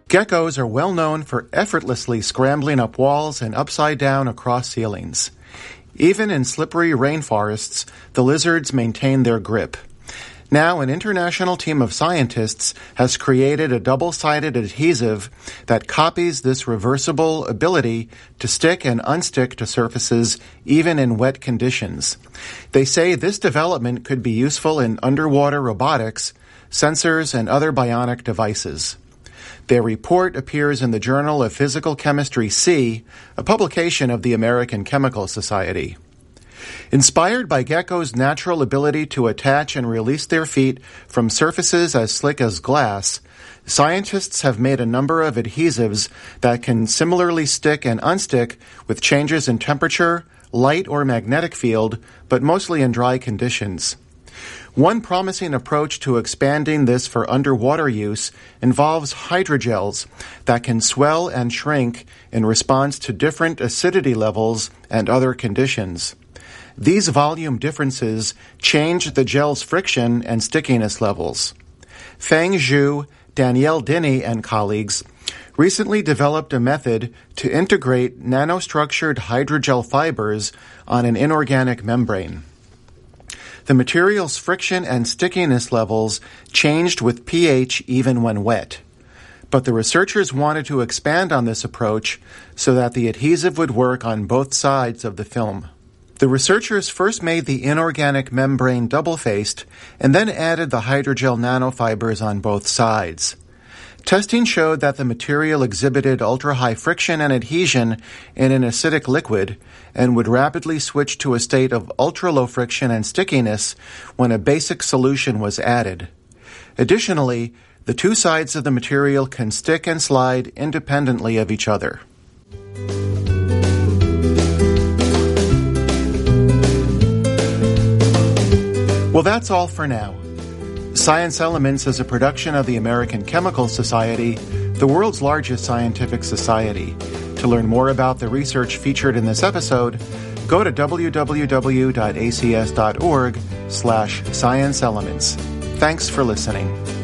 Geckos are well known for effortlessly scrambling up walls and upside down across ceilings. Even in slippery rainforests, the lizards maintain their grip. Now, an international team of scientists has created a double-sided adhesive that copies this reversible ability to stick and unstick to surfaces even in wet conditions. They say this development could be useful in underwater robotics, sensors, and other bionic devices. Their report appears in the Journal of Physical Chemistry C, a publication of the American Chemical Society. Inspired by geckos' natural ability to attach and release their feet from surfaces as slick as glass, scientists have made a number of adhesives that can similarly stick and unstick with changes in temperature, light, or magnetic field, but mostly in dry conditions. One promising approach to expanding this for underwater use involves hydrogels that can swell and shrink in response to different acidity levels and other conditions. These volume differences change the gel's friction and stickiness levels. Feng Zhu, Danielle Dinny, and colleagues recently developed a method to integrate nanostructured hydrogel fibers on an inorganic membrane. The material's friction and stickiness levels changed with pH even when wet. But the researchers wanted to expand on this approach so that the adhesive would work on both sides of the film. The researchers first made the inorganic membrane double-faced and then added the hydrogel nanofibers on both sides. Testing showed that the material exhibited ultra-high friction and adhesion in an acidic liquid and would rapidly switch to a state of ultra-low friction and stickiness when a basic solution was added. Additionally, the two sides of the material can stick and slide independently of each other. Well, that's all for now. Science Elements is a production of the American Chemical Society, the world's largest scientific society. To learn more about the research featured in this episode, go to www.acs.org/scienceelements. Thanks for listening.